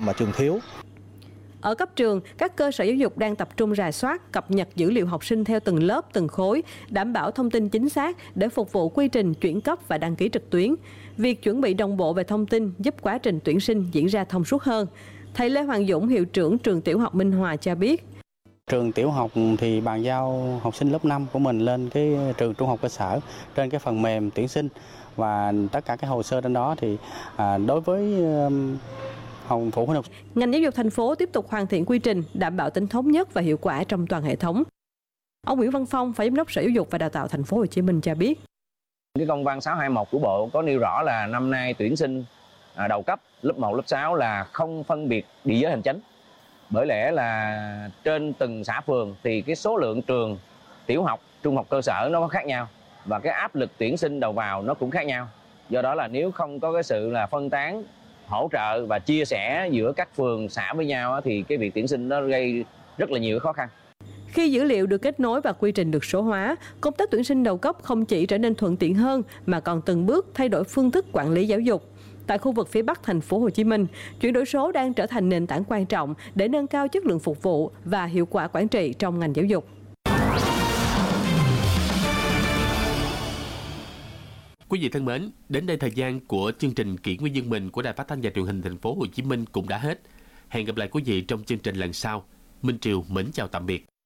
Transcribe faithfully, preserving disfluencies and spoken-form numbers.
mà trường thiếu. Ở cấp trường, các cơ sở giáo dục đang tập trung rà soát, cập nhật dữ liệu học sinh theo từng lớp, từng khối, đảm bảo thông tin chính xác để phục vụ quy trình chuyển cấp và đăng ký trực tuyến. Việc chuẩn bị đồng bộ về thông tin giúp quá trình tuyển sinh diễn ra thông suốt hơn. Thầy Lê Hoàng Dũng, hiệu trưởng trường tiểu học Minh Hòa cho biết. Trường tiểu học thì bàn giao học sinh lớp năm của mình lên cái trường trung học cơ sở trên cái phần mềm tuyển sinh, và tất cả cái hồ sơ trên đó thì à, đối với Hồng phụ huynh học. Ngành giáo dục thành phố tiếp tục hoàn thiện quy trình, đảm bảo tính thống nhất và hiệu quả trong toàn hệ thống. Ông Nguyễn Văn Phong, Phó Giám đốc Sở Giáo dục và Đào tạo Thành phố Hồ Chí Minh cho biết. Cái công văn sáu hai mốt của Bộ có nêu rõ là năm nay tuyển sinh đầu cấp lớp một, lớp sáu là không phân biệt địa giới hành chính. Bởi lẽ là trên từng xã phường thì cái số lượng trường tiểu học, trung học cơ sở nó có khác nhau, và cái áp lực tuyển sinh đầu vào nó cũng khác nhau. Do đó là nếu không có cái sự là phân tán, hỗ trợ và chia sẻ giữa các phường xã với nhau thì cái việc tuyển sinh nó gây rất là nhiều khó khăn. Khi dữ liệu được kết nối và quy trình được số hóa, công tác tuyển sinh đầu cấp không chỉ trở nên thuận tiện hơn mà còn từng bước thay đổi phương thức quản lý giáo dục. Tại khu vực phía Bắc Thành phố Hồ Chí Minh, chuyển đổi số đang trở thành nền tảng quan trọng để nâng cao chất lượng phục vụ và hiệu quả quản trị trong ngành giáo dục. Quý vị thân mến, đến đây thời gian của chương trình Kỷ Nguyên Dân Mình của Đài Phát thanh và Truyền hình Thành phố Hồ Chí Minh cũng đã hết. Hẹn gặp lại quý vị trong chương trình lần sau. Minh Triều mến chào tạm biệt.